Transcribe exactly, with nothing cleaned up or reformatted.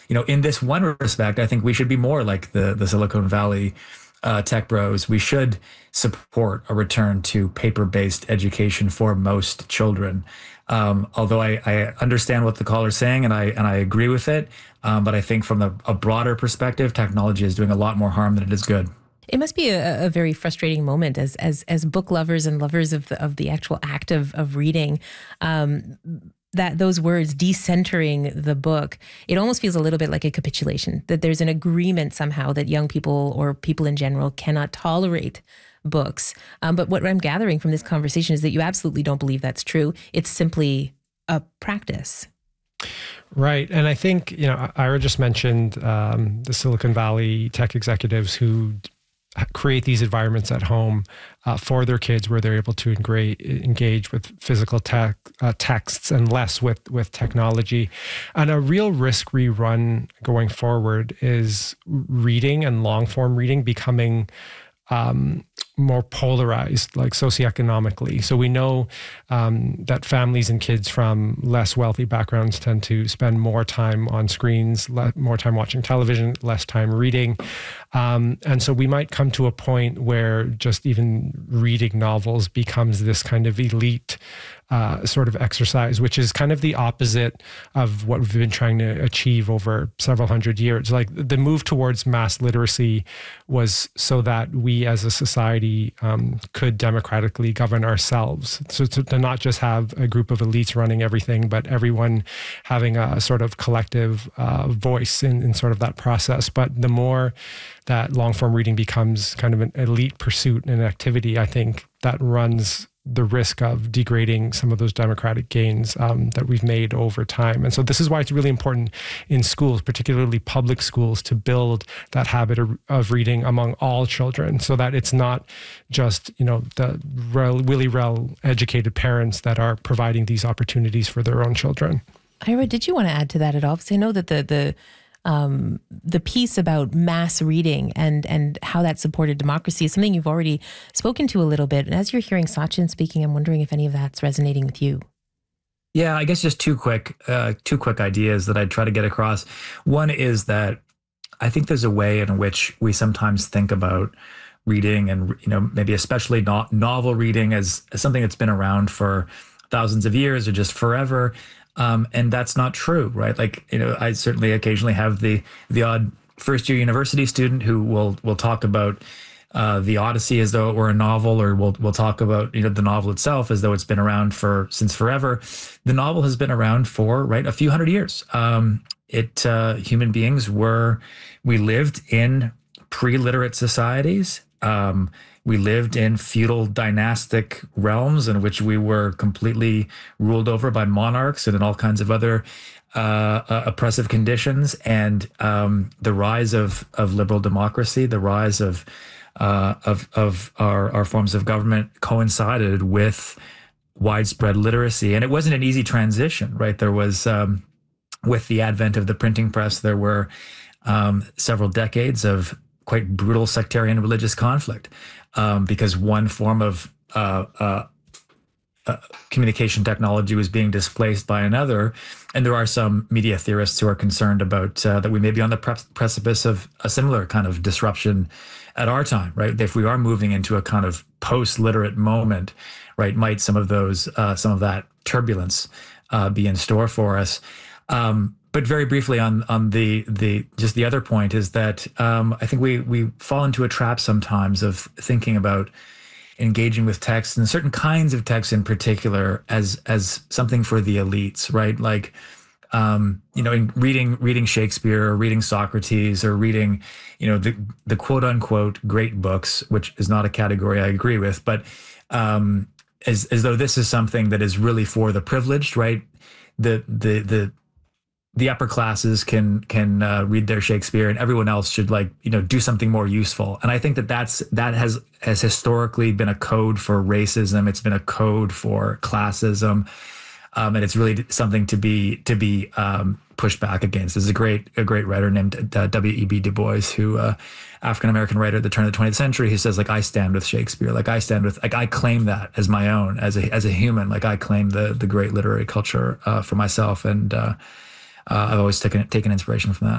you know, in this one respect, I think we should be more like the the Silicon Valley uh, tech bros. We should support a return to paper-based education for most children. Um, although I, I understand what the caller's saying, and I and I agree with it, um, but I think from the, a broader perspective, technology is doing a lot more harm than it is good. It must be a, a very frustrating moment as as as book lovers and lovers of the, of the actual act of of reading. Um, that those words, decentering the book, it almost feels a little bit like a capitulation, that there's an agreement somehow that young people or people in general cannot tolerate books. Um, but what I'm gathering from this conversation is that you absolutely don't believe that's true. It's simply a practice. Right. And I think, you know, Ira just mentioned um, the Silicon Valley tech executives who create these environments at home uh, for their kids where they're able to engra- engage with physical tech, uh, texts and less with, with technology. And a real risk we run going forward is reading and long form reading becoming um, more polarized, like socioeconomically. So we know um, that families and kids from less wealthy backgrounds tend to spend more time on screens, le- more time watching television, less time reading. Um, and so we might come to a point where just even reading novels becomes this kind of elite uh, sort of exercise, which is kind of the opposite of what we've been trying to achieve over several hundred years. Like the move towards mass literacy was so that we as a society um, could democratically govern ourselves. So to, to not just have a group of elites running everything, but everyone having a sort of collective uh, voice in, in sort of that process. But the more that long form reading becomes kind of an elite pursuit and activity, I think that runs the risk of degrading some of those democratic gains um, that we've made over time. And so this is why it's really important in schools, particularly public schools, to build that habit of, of reading among all children, so that it's not just, you know, the rel, really well educated parents that are providing these opportunities for their own children. Ira, did you want to add to that at all? Because I know that the the Um, the piece about mass reading and and how that supported democracy is something you've already spoken to a little bit. And as you're hearing Sachin speaking, I'm wondering if any of that's resonating with you. Yeah, I guess just two quick, uh, two quick ideas that I'd try to get across. One is that I think there's a way in which we sometimes think about reading, and you know, maybe especially not novel reading, as, as something that's been around for thousands of years or just forever. Um, and that's not true, right? Like, you know, I certainly occasionally have the the odd first year university student who will will talk about uh, the Odyssey as though it were a novel, or we'll we'll talk about, you know, the novel itself as though it's been around for since forever. The novel has been around for, right, a few hundred years. Um, it uh, human beings were we lived in pre-literate societies. Um, We lived in feudal dynastic realms in which we were completely ruled over by monarchs and in all kinds of other uh, uh, oppressive conditions. And um, the rise of of liberal democracy, the rise of uh, of of our, our forms of government coincided with widespread literacy. And it wasn't an easy transition, right? There was, um, with the advent of the printing press, there were um, several decades of quite brutal sectarian religious conflict. Um, because one form of uh, uh, uh, communication technology was being displaced by another. And there are some media theorists who are concerned about uh, that we may be on the pre- precipice of a similar kind of disruption at our time, right? If we are moving into a kind of post-literate moment, right, might some of those, uh, some of that turbulence uh, be in store for us. Um, But very briefly on on the the just the other point is that um, I think we we fall into a trap sometimes of thinking about engaging with text, and certain kinds of text in particular, as as something for the elites, right? Like um, you know, in reading reading Shakespeare or reading Socrates or reading, you know, the the quote unquote great books, which is not a category I agree with, but um, as as though this is something that is really for the privileged, right? The the the the upper classes can can uh, read their Shakespeare, and everyone else should, like, you know, do something more useful. And I think that that's that has has historically been a code for racism. It's been a code for classism, um, and it's really something to be to be um, pushed back against. There's a great a great writer named uh, W E B Du Bois, who uh, African American writer at the turn of the twentieth century, who says, like, I stand with Shakespeare, like I stand with, like I claim that as my own, as a as a human, like I claim the the great literary culture uh, for myself, and. Uh, Uh, I've always taken taken inspiration from that.